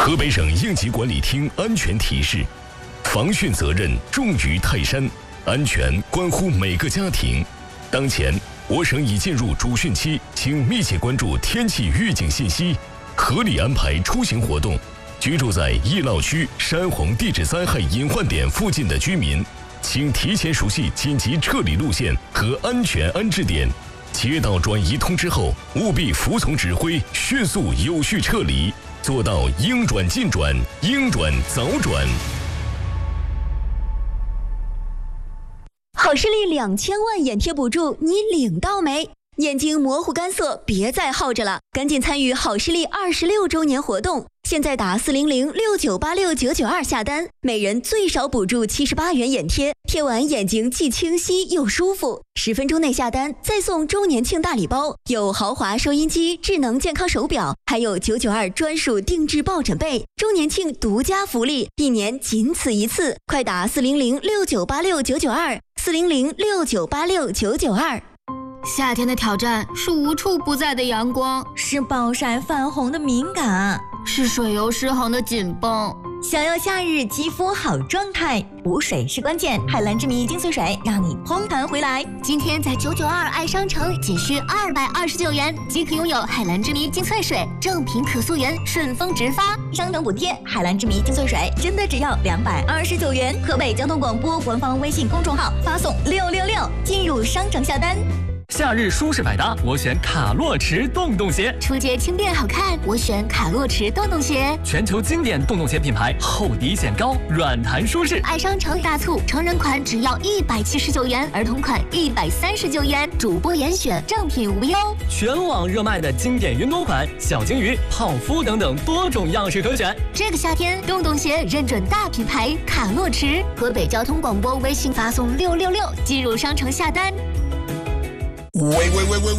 河北省应急管理厅安全提示：防汛责任重于泰山，安全关乎每个家庭。当前，我省已进入主汛期，请密切关注天气预警信息，合理安排出行活动。居住在易涝区、山洪地质灾害隐患点附近的居民，请提前熟悉紧急撤离路线和安全安置点。接到转移通知后，务必服从指挥，迅速有序撤离，做到应转尽转，应转早转。 好视力2000万眼贴补助，你领到没？眼睛模糊干涩，别再耗着了，赶紧参与好视力26周年活动！现在打40069869992下单，每人最少补助78元眼贴，贴完眼睛既清晰又舒服。10分钟内下单，再送周年庆大礼包，有豪华收音机、智能健康手表，还有992专属定制抱枕被。周年庆独家福利，1年仅此一次，快打400698699240069869992。 夏天的挑战是无处不在的阳光， 是暴晒泛红的敏感， 是水油失衡的紧绷。 想要夏日肌肤好状态，补水是关键。海蓝之谜精粹水让你嘭弹回来。 今天在992爱商城仅需229元即可拥有海蓝之谜精粹水，正品可溯源，顺丰直发， 商城补贴。海蓝之谜精粹水真的只要229元。河北交通广播官方微信公众号发送666进入商城下单。 夏日舒适百搭，我选卡洛驰洞洞鞋。 出街轻便好看，我选卡洛驰洞洞鞋。 全球经典洞洞鞋品牌，厚底显高，软弹舒适。 爱商城大促，成人款只要179元，儿童款139元，主播严选，正品无忧。 全网热卖的经典云朵款、小金鱼、泡芙等等多种样式可选。 这个夏天，洞洞鞋认准大品牌卡洛驰。河北交通广播微信发送666进入商城下单。 喂！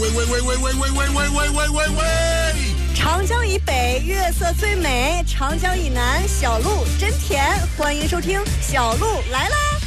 长江以北月色最美，长江以南小路真甜。欢迎收听小路来啦！